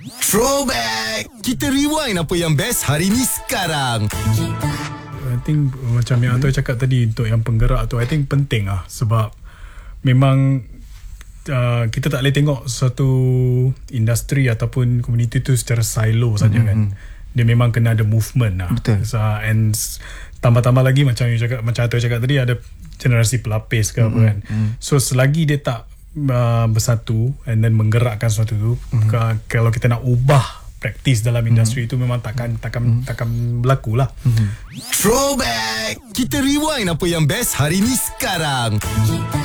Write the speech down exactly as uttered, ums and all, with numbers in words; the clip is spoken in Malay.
Throwback. Kita rewind apa yang best hari ni sekarang. I think macam yang Atoy cakap tadi, untuk yang penggerak tu I think penting lah. Sebab memang uh, kita tak boleh tengok satu industri ataupun komuniti tu secara silo saja mm-hmm. kan. Dia memang kena ada movement lah. Betul. So, and tambah-tambah lagi macam you cakap, macam Atoy cakap tadi, ada generasi pelapis ke mm-hmm. apa kan. Mm-hmm. So selagi dia tak uh, bersatu and then menggerakkan sesuatu tu, mm-hmm. k- kalau kita nak ubah praktis dalam industri mm-hmm. itu memang takkan takkan mm-hmm. takkan berlaku lah. Mm-hmm. Throwback. Kita rewind apa yang best hari ni sekarang.